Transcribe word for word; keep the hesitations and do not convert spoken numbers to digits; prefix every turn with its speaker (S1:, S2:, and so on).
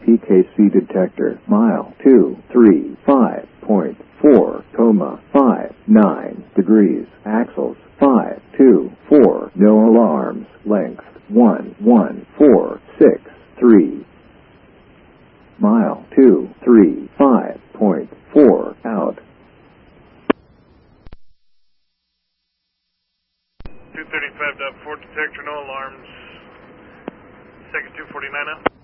S1: P K C detector, mile two three five point four, coma five nine degrees, axles five two four, no alarms, length one one four six three, mile two three five point four, out.
S2: two thirty-five point four detector, no alarms. Second two forty-nine out.